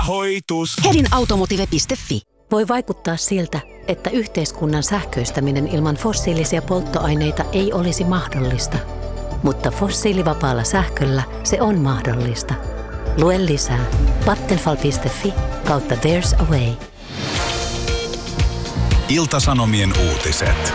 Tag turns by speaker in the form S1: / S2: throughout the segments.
S1: Hoitus.
S2: Hedin automotive.fi.
S3: Voi vaikuttaa siltä, että yhteiskunnan sähköistäminen ilman fossiilisia polttoaineita ei olisi mahdollista. Mutta fossiilivapaalla sähköllä se on mahdollista. Lue lisää vattenfall.fi/there's a way.
S1: Ilta-Sanomien uutiset.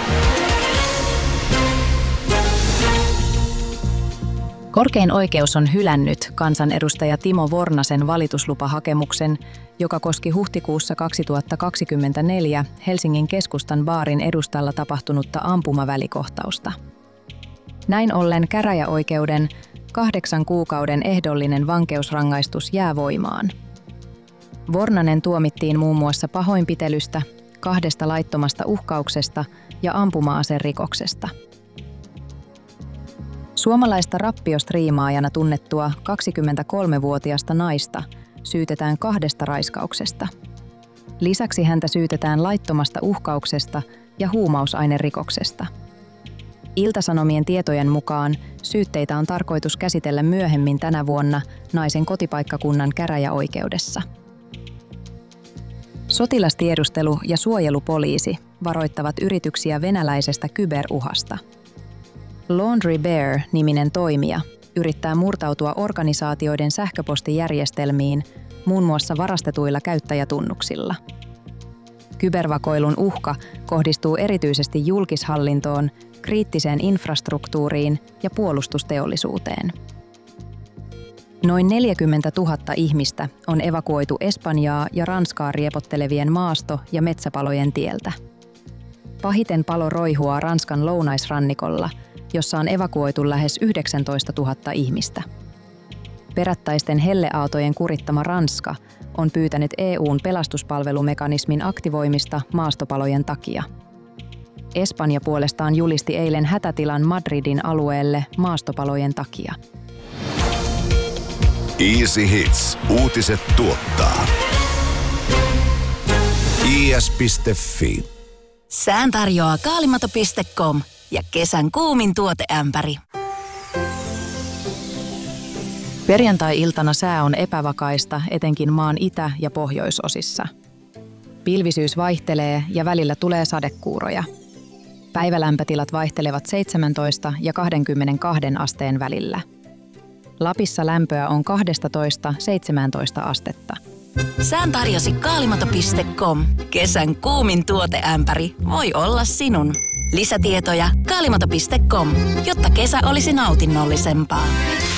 S4: Korkein oikeus on hylännyt kansanedustaja Timo Vornasen valituslupahakemuksen, joka koski huhtikuussa 2024 Helsingin keskustan baarin edustalla tapahtunutta ampumavälikohtausta. Näin ollen käräjäoikeuden 8 kuukauden ehdollinen vankeusrangaistus jää voimaan. Vornanen tuomittiin muun muassa pahoinpitelystä, 2 laittomasta uhkauksesta ja ampuma-aserikoksesta. Suomalaista rappiostriimaajana tunnettua 23-vuotiasta naista syytetään 2 raiskauksesta. Lisäksi häntä syytetään laittomasta uhkauksesta ja huumausainerikoksesta. Ilta-Sanomien tietojen mukaan syytteitä on tarkoitus käsitellä myöhemmin tänä vuonna naisen kotipaikkakunnan käräjäoikeudessa. Sotilastiedustelu ja suojelupoliisi varoittavat yrityksiä venäläisestä kyberuhasta. Laundry Bear-niminen toimija yrittää murtautua organisaatioiden sähköpostijärjestelmiin muun muassa varastetuilla käyttäjätunnuksilla. Kybervakoilun uhka kohdistuu erityisesti julkishallintoon, kriittiseen infrastruktuuriin ja puolustusteollisuuteen. Noin 40 000 ihmistä on evakuoitu Espanjaa ja Ranskaa riepottelevien maasto- ja metsäpalojen tieltä. Pahiten palo roihuaa Ranskan lounaisrannikolla, jossa on evakuoitu lähes 19 000 ihmistä. Perättäisten helleaaltojen kurittama Ranska on pyytänyt EU:n pelastuspalvelumekanismin aktivoimista maastopalojen takia. Espanja puolestaan julisti eilen hätätilan Madridin alueelle maastopalojen takia.
S1: Easy Hits. Uutiset tuottaa. is.fi.
S2: Sään tarjoaa kaalimato.com ja kesän kuumin tuoteämpäri.
S4: Perjantai-iltana sää on epävakaista etenkin maan itä- ja pohjoisosissa. Pilvisyys vaihtelee ja välillä tulee sadekuuroja. Päivälämpötilat vaihtelevat 17 ja 22 asteen välillä. Lapissa lämpöä on 12–17 astetta.
S2: Sään tarjosi kaalimato.com. Kesän kuumin tuoteämpäri voi olla sinun. Lisätietoja kaalimato.com, jotta kesä olisi nautinnollisempaa.